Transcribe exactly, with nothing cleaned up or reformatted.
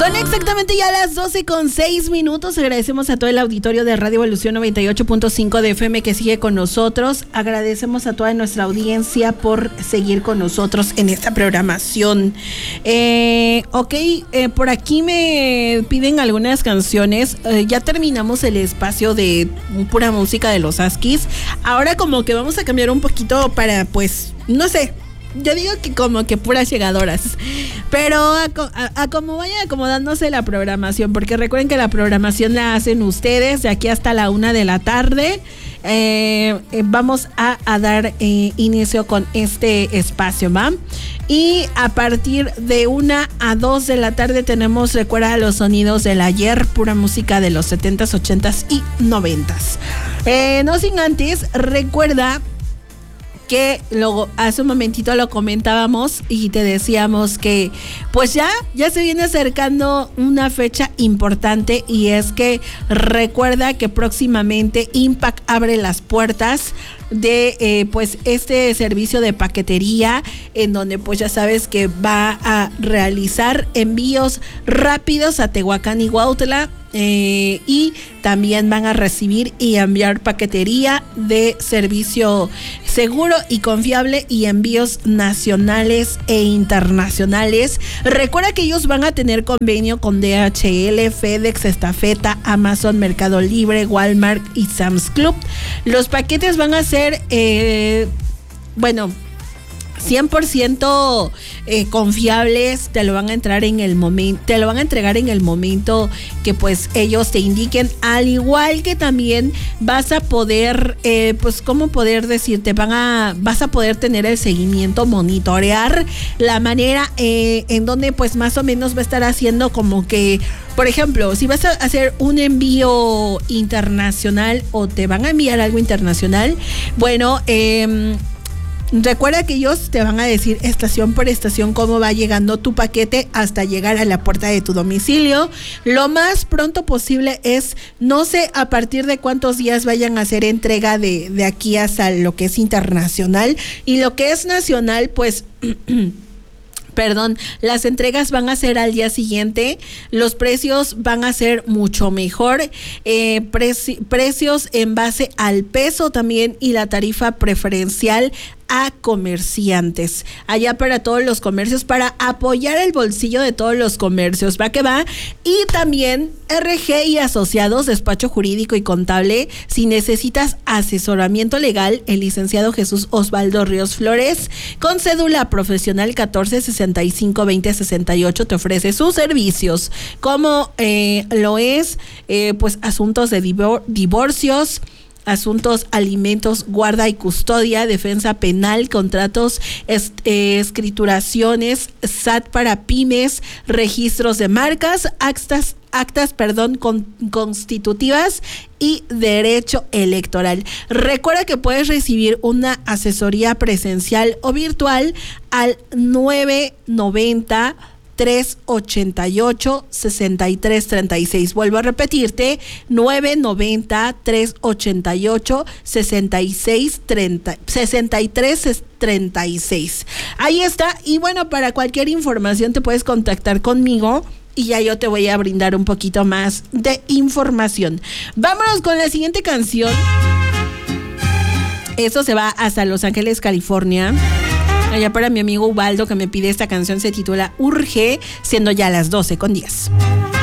Son exactamente ya las doce con seis minutos. Agradecemos a todo el auditorio de Radio Evolución noventa y ocho punto cinco de F M que sigue con nosotros. Agradecemos a toda nuestra audiencia por seguir con nosotros en esta programación. Eh, ok, eh, por aquí me piden algunas canciones. Eh, ya terminamos el espacio de pura música de los Askis. Ahora como que vamos a cambiar un poquito para, pues, no sé. Yo digo que como que puras llegadoras, pero a, a, a como vaya acomodándose la programación, porque recuerden que la programación la hacen ustedes de aquí hasta la una de la tarde. Eh, eh, vamos a, a dar eh, inicio con este espacio, ¿va? Y a partir de una a dos de la tarde tenemos, recuerda, los sonidos del ayer, pura música de los setentas, ochentas y noventas. Eh, no sin antes, recuerda que luego hace un momentito lo comentábamos y te decíamos que pues ya, ya se viene acercando una fecha importante, y es que recuerda que próximamente Impact abre las puertas de eh, pues este servicio de paquetería, en donde pues ya sabes que va a realizar envíos rápidos a Tehuacán y Huautla. Eh, y también van a recibir y enviar paquetería de servicio seguro y confiable y envíos nacionales e internacionales. Recuerda que ellos van a tener convenio con D H L, FedEx, Estafeta, Amazon, Mercado Libre, Walmart y Sam's Club. Los paquetes van a ser, eh, bueno, cien por ciento eh, confiables. Te lo van a entrar en el momento, te lo van a entregar en el momento que pues ellos te indiquen, al igual que también vas a poder, eh, pues cómo poder decirte, van a, vas a poder tener el seguimiento, monitorear la manera eh, en donde pues más o menos va a estar haciendo como que, por ejemplo, si vas a hacer un envío internacional o te van a enviar algo internacional, bueno, eh, recuerda que ellos te van a decir estación por estación cómo va llegando tu paquete hasta llegar a la puerta de tu domicilio. Lo más pronto posible es, no sé a partir de cuántos días vayan a hacer entrega de, de aquí hasta lo que es internacional, y lo que es nacional, pues... Perdón, las entregas van a ser al día siguiente, los precios van a ser mucho mejor, eh, preci- precios en base al peso también, y la tarifa preferencial a comerciantes, allá para todos los comercios, para apoyar el bolsillo de todos los comercios, va que va. Y también R G y asociados, despacho jurídico y contable. Si necesitas asesoramiento legal, el licenciado Jesús Osvaldo Ríos Flores, con cédula profesional catorce sesenta y cinco veinte sesenta y ocho, te ofrece sus servicios, como eh, lo es eh, pues asuntos de divor- divorcios, asuntos, alimentos, guarda y custodia, defensa penal, contratos, es, eh, escrituraciones, S A T para pymes, registros de marcas, actas, actas, perdón, con, constitutivas y derecho electoral. Recuerda que puedes recibir una asesoría presencial o virtual al nueve noventa tres ochenta y ocho sesenta y tres treinta y seis. Vuelvo a repetirte, nueve noventa tres ochenta y ocho sesenta y seis treinta, sesenta y tres treinta y seis. Ahí está. Y bueno, para cualquier información te puedes contactar conmigo y ya yo te voy a brindar un poquito más de información. Vámonos con la siguiente canción. Eso se va hasta Los Ángeles, California. Allá para mi amigo Ubaldo, que me pide esta canción, se titula Urge, siendo ya las doce con diez.